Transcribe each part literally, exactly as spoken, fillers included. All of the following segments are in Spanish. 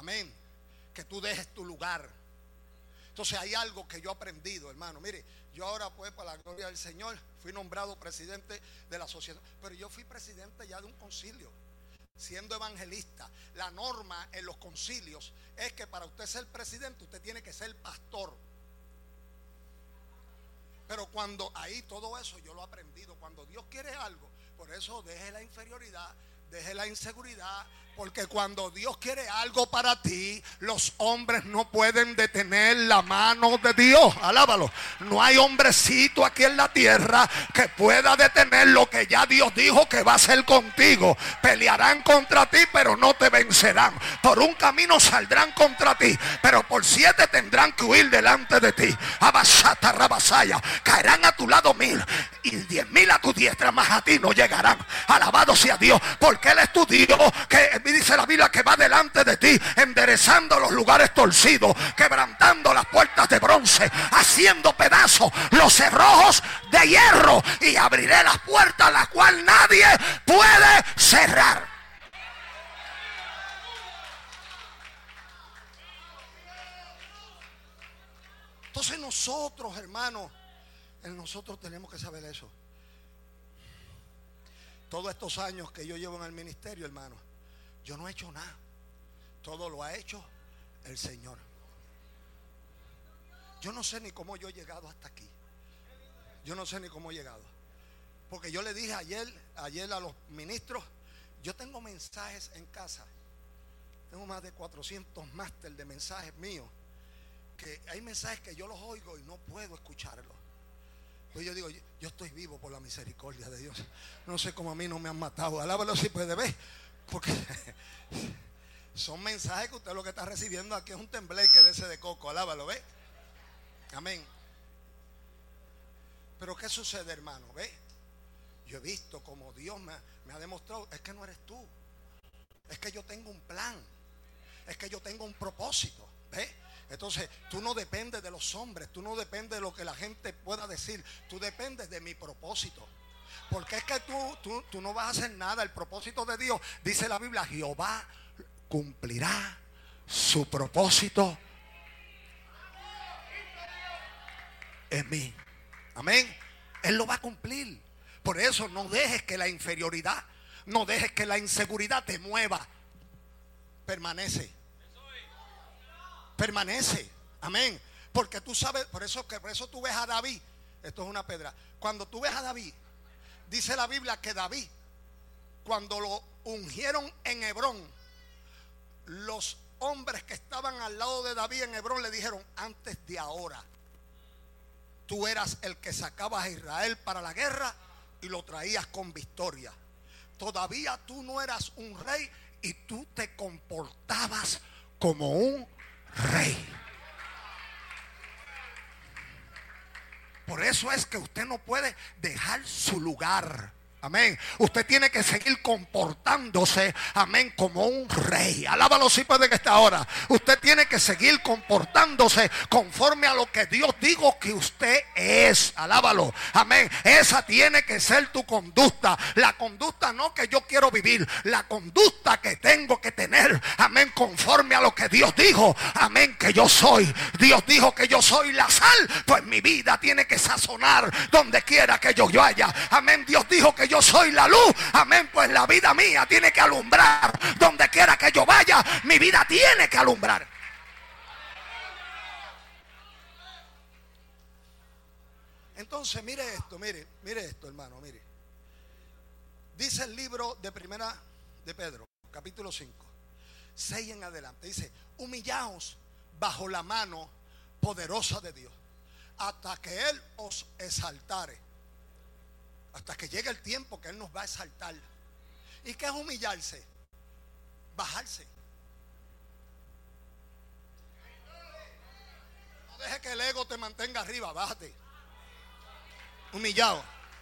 Amén. Que tú dejes tu lugar. Entonces hay algo que yo he aprendido, hermano. Mire, yo ahora pues para la gloria del Señor fui nombrado presidente de la asociación, pero yo fui presidente ya de un concilio, siendo evangelista. La norma en los concilios es que para usted ser presidente usted tiene que ser pastor. Pero cuando ahí todo eso yo lo he aprendido. Cuando Dios quiere algo, por eso deje la inferioridad, deje la inseguridad, porque cuando Dios quiere algo para ti, los hombres no pueden detener la mano de Dios. Alábalo. No hay hombrecito aquí en la tierra que pueda detener lo que ya Dios dijo que va a hacer contigo. Pelearán contra ti, pero no te vencerán. Por un camino saldrán contra ti, pero por siete tendrán que huir delante de ti. Abasata, rabasaya. Caerán a tu lado mil y diez mil a tu diestra, mas a ti no llegarán. Alabado sea Dios, porque Él es tu Dios, que dice la Biblia que va delante de ti, enderezando los lugares torcidos, quebrantando las puertas de bronce, haciendo pedazos los cerrojos de hierro, y abriré las puertas las cuales nadie puede cerrar. Entonces nosotros, hermanos, nosotros tenemos que saber eso. Todos estos años que yo llevo en el ministerio, hermano, yo no he hecho nada. Todo lo ha hecho el Señor. Yo no sé ni cómo yo he llegado hasta aquí. Yo no sé ni cómo he llegado. Porque yo le dije ayer, ayer a los ministros, yo tengo mensajes en casa. Tengo más de cuatrocientos máster de mensajes míos. Que hay mensajes que yo los oigo y no puedo escucharlos. Pues yo digo, yo, yo estoy vivo por la misericordia de Dios. No sé cómo a mí no me han matado. Alábalo si puede ver. Porque son mensajes que usted lo que está recibiendo aquí es un tembleque de ese de coco. Alábalo, ¿ve? Amén. Pero ¿qué sucede, hermano? ¿Ve? Yo he visto como Dios me, me ha demostrado. Es que no eres tú. Es que yo tengo un plan. Es que yo tengo un propósito. ¿Ve? Entonces tú no dependes de los hombres. Tú no dependes de lo que la gente pueda decir. Tú dependes de mi propósito. Porque es que tú, tú, tú no vas a hacer nada. El propósito de Dios, dice la Biblia, Jehová cumplirá su propósito en mí. Amén. Él lo va a cumplir. Por eso no dejes que la inferioridad, no dejes que la inseguridad te mueva. Permanece. Permanece. Amén. Porque tú sabes, por eso, que por eso tú ves a David. Esto es una pedra. Cuando tú ves a David, dice la Biblia que David, cuando lo ungieron en Hebrón, los hombres que estaban al lado de David en Hebrón le dijeron: antes de ahora, tú eras el que sacabas a Israel para la guerra y lo traías con victoria. Todavía tú no eras un rey y tú te comportabas como un rey. Por eso es que usted no puede dejar su lugar. Amén. Usted tiene que seguir comportándose, amén, como un rey. Alábalo si puede que está ahora. Usted tiene que seguir comportándose conforme a lo que Dios dijo que usted es. Alábalo. Amén. Esa tiene que ser tu conducta. La conducta no que yo quiero vivir. La conducta que tengo que tener. Amén. Conforme a lo que Dios dijo. Amén. Que yo soy. Dios dijo que yo soy la sal. Pues mi vida tiene que sazonar donde quiera que yo vaya. Amén. Dios dijo que yo Yo soy la luz, amén, pues la vida mía tiene que alumbrar. Donde quiera que yo vaya, mi vida tiene que alumbrar. Entonces, mire esto, mire, mire esto, hermano, mire. Dice el libro de Primera de Pedro, capítulo cinco, seis en adelante. Dice: humillaos bajo la mano poderosa de Dios, hasta que Él os exaltare. Hasta que llegue el tiempo que Él nos va a exaltar. ¿Y qué es humillarse? Bajarse. No deje que el ego te mantenga arriba, bájate. Humillado.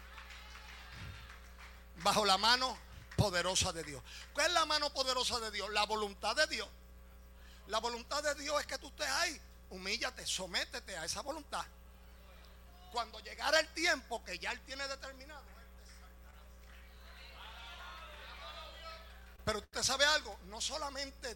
Bajo la mano poderosa de Dios. ¿Cuál es la mano poderosa de Dios? La voluntad de Dios. La voluntad de Dios es que tú estés ahí. Humíllate, sométete a esa voluntad. Cuando llegara el tiempo que ya Él tiene determinado, Él te saltará. Pero usted sabe algo, no solamente